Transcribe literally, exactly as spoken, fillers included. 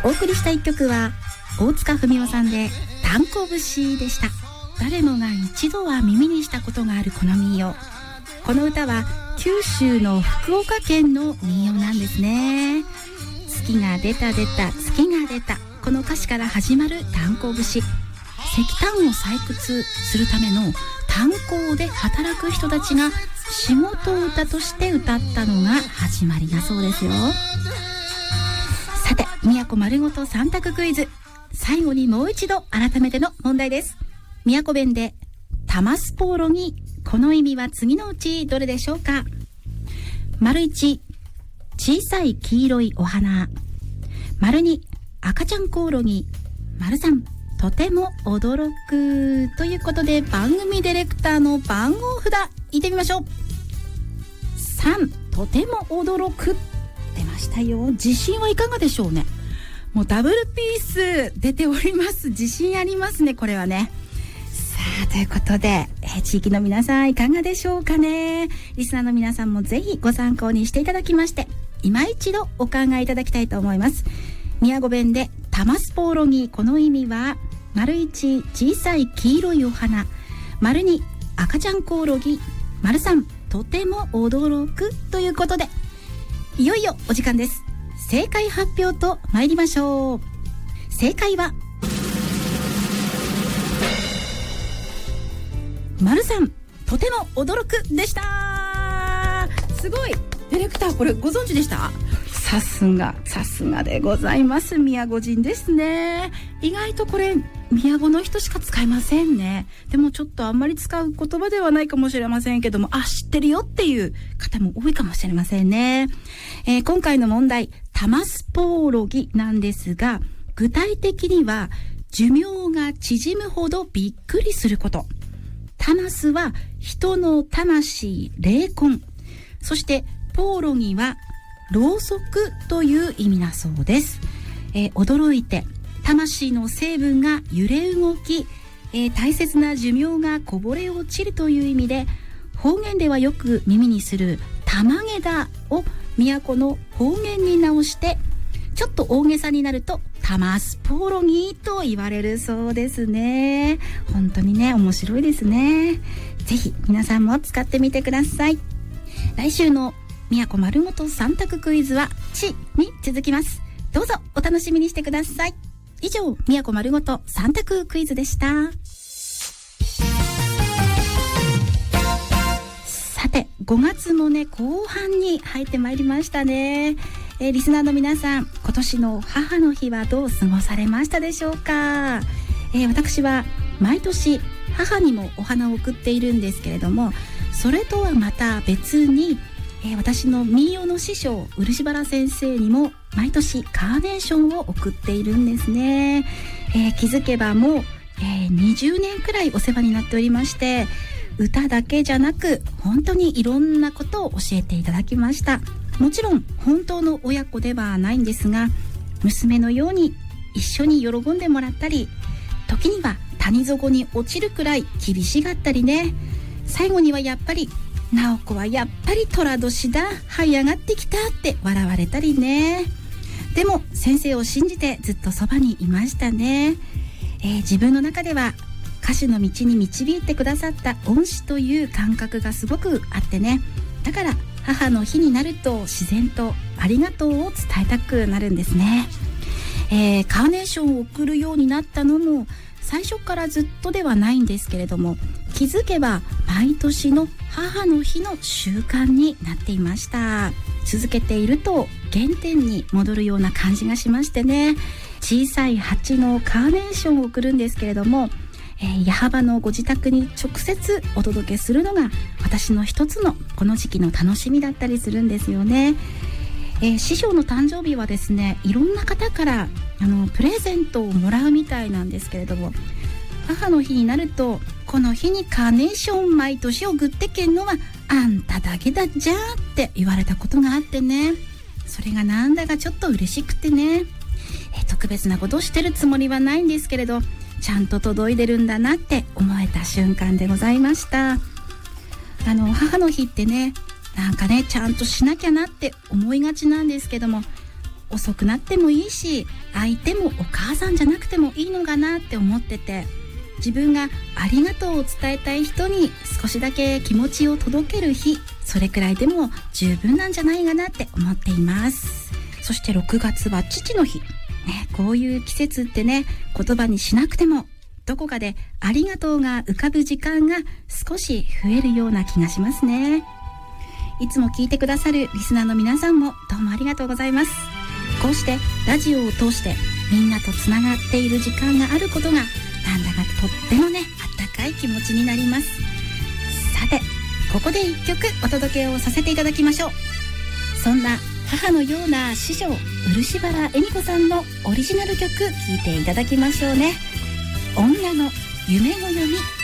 お送りした一曲は大塚文夫さんで炭鉱節でした。誰もが一度は耳にしたことがあるこの民謡。この歌は九州の福岡県の民謡なんですね。月が出た出た月が出た、この歌詞から始まる炭鉱節。石炭を採掘するための炭鉱で働く人たちが仕事歌として歌ったのが始まりだそうですよ。さて、宮古丸ごとさん択クイズ、最後にもう一度改めての問題です。宮古弁でタマスポーロギ、この意味は次のうちどれでしょうか。丸いち、小さい黄色いお花。丸に、赤ちゃんコオロギ。丸さん、とても驚く。ということで、番組ディレクターの番号札言ってみましょう。さん、とても驚く。出ましたよ。自信はいかがでしょうね。もうダブルピース出ております。自信ありますね、これはね。さあ、ということで、えー、地域の皆さんいかがでしょうかね。リスナーの皆さんもぜひご参考にしていただきまして、今一度お考えいただきたいと思います。宮古弁でタマスポーロギ、この意味は丸いち、小さい黄色いお花。丸に、赤ちゃんコオロギ。丸さん、とても驚く。ということで、いよいよお時間です。正解発表と参りましょう。正解は丸さん、とても驚くでした。すごい。ディレクター、これご存知でした？さすが、さすがでございます。宮古人ですね。意外とこれ宮古の人しか使いませんね。でもちょっとあんまり使う言葉ではないかもしれませんけども、あ、知ってるよっていう方も多いかもしれませんね。えー、今回の問題、タマスポーロギなんですが、具体的には寿命が縮むほどびっくりすること。タマスは人の魂、霊魂。そしてポーロギはろうそくという意味だそうです。えー、驚いて魂の成分が揺れ動き、えー、大切な寿命がこぼれ落ちるという意味で、方言ではよく耳にする玉毛だを都の方言に直して、ちょっと大げさになるとタマスポーロギと言われるそうですね。本当にね、面白いですね。ぜひ皆さんも使ってみてください。来週の宮古丸ごとさん択クイズはちに続きます。どうぞお楽しみにしてください。以上、宮古丸ごとさん択クイズでした。さて、ごがつもね、後半に入ってまいりましたね。えー、リスナーの皆さん、今年の母の日はどう過ごされましたでしょうか。えー、私は毎年母にもお花を贈っているんですけれども、それとはまた別に、えー、私の民謡の師匠漆原先生にも毎年カーネーションを贈っているんですね。えー、気づけばもう、えー、にじゅうねんくらいお世話になっておりまして、歌だけじゃなく本当にいろんなことを教えていただきました。もちろん本当の親子ではないんですが、娘のように一緒に喜んでもらったり、時には谷底に落ちるくらい厳しがったりね。最後にはやっぱり直子はやっぱり寅年だ、這い上がってきたって笑われたりね。でも先生を信じてずっとそばにいましたね。えー、自分の中では歌手の道に導いてくださった恩師という感覚がすごくあってね。だから母の日になると自然とありがとうを伝えたくなるんですね。えー、カーネーションを贈るようになったのも最初からずっとではないんですけれども、気づけば毎年の母の日の習慣になっていました。続けていると原点に戻るような感じがしましてね。小さい鉢のカーネーションを贈るんですけれども、えー、矢巾のご自宅に直接お届けするのが私の一つのこの時期の楽しみだったりするんですよね。えー、師匠の誕生日はですね、いろんな方からあのプレゼントをもらうみたいなんですけれども、母の日になるとこの日にカーネーション毎年送ってけんのはあんただけだじゃーって言われたことがあってね。それがなんだかちょっと嬉しくてね、えー、特別なことをしてるつもりはないんですけれど、ちゃんと届いてるんだなって思えた瞬間でございました。あの母の日ってね、なんかねちゃんとしなきゃなって思いがちなんですけども、 遅くなってもいいし、相手もお母さんじゃなくてもいいのかなって思ってて、自分がありがとうを伝えたい人に少しだけ気持ちを届ける日、それくらいでも十分なんじゃないかなって思っています。そしてろくがつは父の日、ね、こういう季節ってね、言葉にしなくてもどこかでありがとうが浮かぶ時間が少し増えるような気がしますね。いつも聞いてくださるリスナーの皆さんもどうもありがとうございます。こうしてラジオを通してみんなとつながっている時間があることが、なんだかとってもね、あったかい気持ちになります。さて、ここで一曲お届けをさせていただきましょう。そんな母のような師匠、漆原恵美子さんのオリジナル曲聴いていただきましょうね。女の夢の読み。